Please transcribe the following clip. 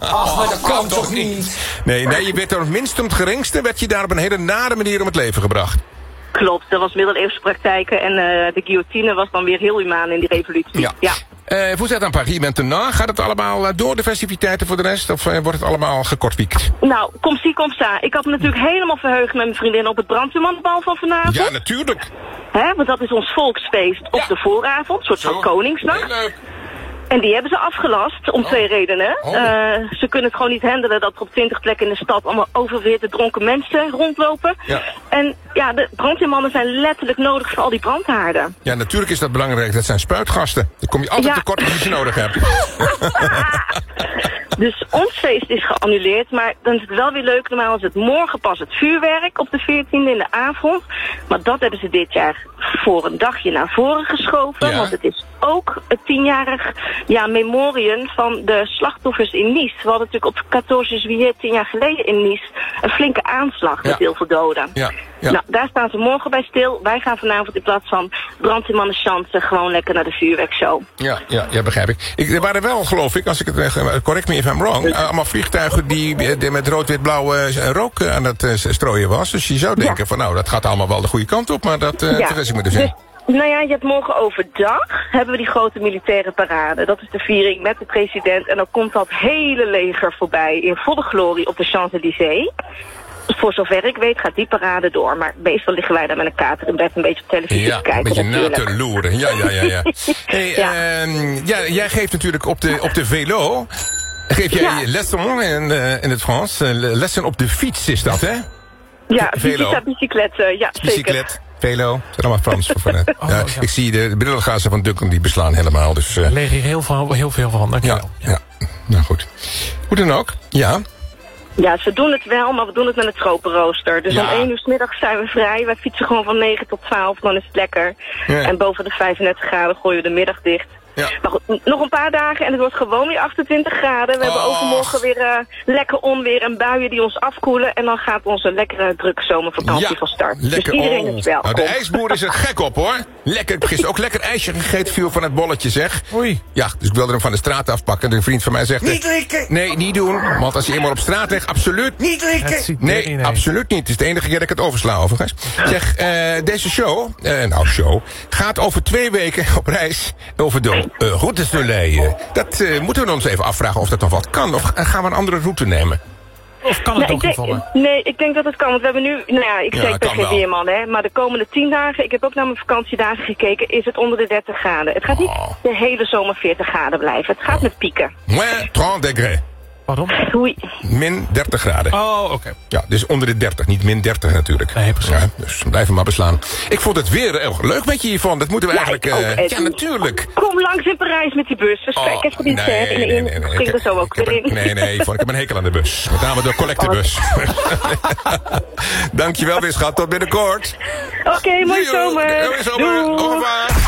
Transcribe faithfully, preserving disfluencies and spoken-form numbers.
Ach, maar dat kan toch niet? Nee, nee, je werd door het minst om het geringste... werd je daar op een hele nare manier om het leven gebracht. Klopt, dat was middeleeuwse praktijken. En uh, de guillotine was dan weer heel humaan in die revolutie. Ja. ja. Uh, hoe zit het aan Paris maintenant? Gaat het allemaal uh, door de festiviteiten voor de rest? Of uh, wordt het allemaal gekortwiekt? Nou, kom zie, kom sta. Ik had me natuurlijk helemaal verheugd met mijn vriendin op het brandweermannenbal van vanavond. Ja, natuurlijk. Hè, want dat is ons volksfeest op ja. de vooravond. Een soort Zo. van Koningsnacht. Heel leuk. En die hebben ze afgelast, om oh. twee redenen. Oh. Uh, ze kunnen het gewoon niet handelen dat er op twintig plekken in de stad allemaal oververhitte dronken mensen rondlopen. Ja. En ja, de brandweermannen zijn letterlijk nodig voor al die brandhaarden. Ja, natuurlijk is dat belangrijk. Dat zijn spuitgasten. Dan kom je altijd ja. tekort als je ze nodig hebt. Dus ons feest is geannuleerd, maar dan is het wel weer leuk. Normaal is het morgen pas het vuurwerk op de veertiende in de avond. Maar dat hebben ze dit jaar voor een dagje naar voren geschoven. Ja. Want het is ook het tienjarig ja, memorium van de slachtoffers in Nice. We hadden natuurlijk op veertien juillet tien jaar geleden in Nice een flinke aanslag met Ja. heel veel doden. Ja. Ja. Nou, daar staan ze morgen bij stil. Wij gaan vanavond in plaats van brandweermannen chansen gewoon lekker naar de vuurwerkshow. Ja, ja, ja, begrijp ik. ik. Er waren wel, geloof ik, als ik het uh, correct me if I'm wrong, uh, allemaal vliegtuigen die uh, met rood-wit-blauwe uh, rook uh, aan het uh, strooien was. Dus je zou denken ja. van nou, dat gaat allemaal wel de goede kant op, maar dat uh, ja. vergis ik me dus in. Dus, nou ja, je hebt morgen overdag hebben we die grote militaire parade. Dat is de viering met de president. En dan komt dat hele leger voorbij in volle glorie op de Champs-Élysées. Voor zover ik weet gaat die parade door. Maar meestal liggen wij daar met een kater in bed een beetje op televisie ja, te kijken. een beetje natuurlijk. na te loeren. Ja, ja, ja. ja. Hey, ja. Uh, ja, jij geeft natuurlijk op de, op de velo... Geef jij ja. lessen in, uh, in het Frans. Uh, lessen op de fiets is dat, hè? Ja, velo. bicyclette, ja, Bicyclet. zeker. Velo, het zijn allemaal Frans. Van, uh, oh, ja, ja. Ik zie de, de brillengazen van Duncan, die beslaan helemaal. Dus, uh, er liggen hier heel veel, heel veel van, dankjewel. Ja, ja. ja, nou goed. Hoe dan ook, ja... Ja, ze doen het wel, maar we doen het met een tropenrooster. Dus ja. om één uur 's middags zijn we vrij. Wij fietsen gewoon van negen tot twaalf, dan is het lekker. Ja. En boven de vijfendertig graden gooien we de middag dicht. Ja. Maar goed, nog een paar dagen en het wordt gewoon weer achtentwintig graden. We oh. hebben overmorgen weer uh, lekker onweer en buien die ons afkoelen. En dan gaat onze lekkere drukke zomervakantie ja, van start. Lekker, dus iedereen oh. is welkom. Nou, de ijsboer is er gek op, hoor. Lekker, ik heb gisteren ook lekker ijsje gegeten, viel van het bolletje, zeg. Oei. Ja, dus ik wilde hem van de straat afpakken. En een vriend van mij zegt... Niet drinken! Nee, niet doen. Want als je eenmaal op straat ligt, absoluut... Niet drinken! Nee, nee, absoluut niet. Het is de enige keer dat ik het oversla, overigens. Zeg, uh, deze show... Uh, nou, show... gaat over twee weken op reis over de uh, routes de Leyen. Dat uh, moeten we ons even afvragen of dat nog wat kan. Of uh, gaan we een andere route nemen? Of kan het nee, ook ik niet denk, vallen? Nee, ik denk dat het kan. Want we hebben nu... Nou ja, ik Ja, zeg, ik ben kan geen wel. weerman, hè. Maar de komende tien dagen... Ik heb ook naar mijn vakantiedagen gekeken... is het onder de dertig graden. Het gaat niet Oh. de hele zomer veertig graden blijven. Het gaat met pieken. Moins dertig degrés. Pardon? Oei. Min dertig graden. Oh, oké. Okay. Ja, dus onder de dertig, niet min dertig natuurlijk. Nee, precies. Ja, dus blijven maar beslaan. Ik vond het weer heel leuk met je hiervan. Dat moeten we Ja, eigenlijk... ik ook, Uh, Ed. ja, natuurlijk. Kom langs in Parijs met die bus. We spreken even die ster in. in. nee, nee. Ging Ik er zo heb- ook ik heb weer een- in. Nee, nee, Yvonne, ik heb een hekel aan de bus. Met name de collectebus. Dankjewel weer, schat. Tot binnenkort. Oké, okay, mooie Doei, joh. zomer. Mooie zomer. Doei. Au revoir.